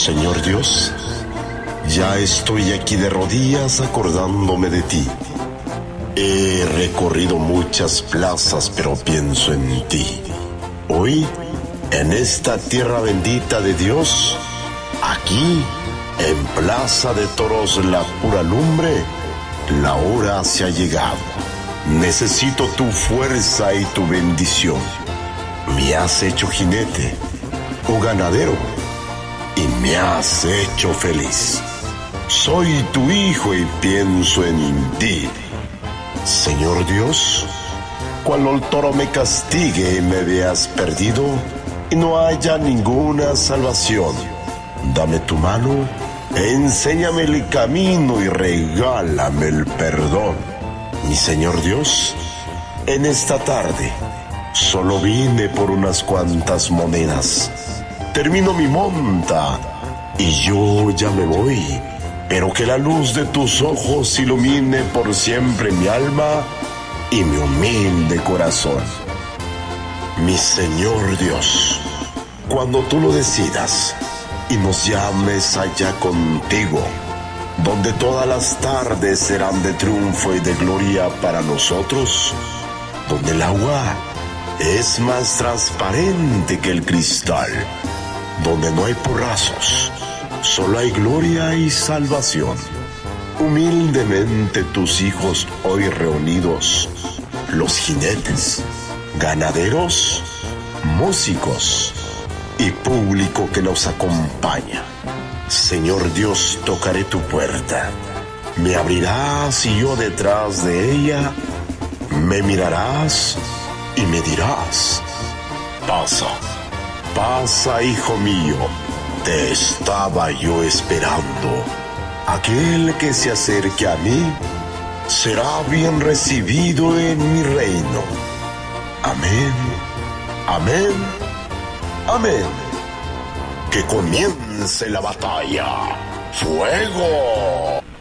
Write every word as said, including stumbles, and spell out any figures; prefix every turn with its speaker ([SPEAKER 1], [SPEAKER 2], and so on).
[SPEAKER 1] Señor Dios, ya estoy aquí de rodillas acordándome de ti. He recorrido muchas plazas, pero pienso en ti. Hoy, en esta tierra bendita de Dios, aquí, en Plaza de Toros La Pura Lumbre, la hora se ha llegado. Necesito tu fuerza y tu bendición. Me has hecho jinete o ganadero y me has hecho feliz. Soy tu hijo y pienso en ti. Señor Dios, cuando el toro me castigue y me veas perdido y no haya ninguna salvación, dame tu mano, enséñame el camino y regálame el perdón. Mi Señor Dios, en esta tarde solo vine por unas cuantas monedas. Termino mi monta y yo ya me voy, pero que la luz de tus ojos ilumine por siempre mi alma y mi humilde corazón. Mi Señor Dios, cuando tú lo decidas y nos llames allá contigo, donde todas las tardes serán de triunfo y de gloria para nosotros, donde el agua es más transparente que el cristal, donde no hay porrazos, solo hay gloria y salvación. Humildemente tus hijos hoy reunidos, los jinetes, ganaderos, músicos y público que nos acompaña. Señor Dios, tocaré tu puerta. Me abrirás y yo detrás de ella. Me mirarás y me dirás: pasa, pasa, hijo mío. Te estaba yo esperando. Aquel que se acerque a mí será bien recibido en mi reino. Amén, amén, amén. Que comience la batalla. ¡Fuego!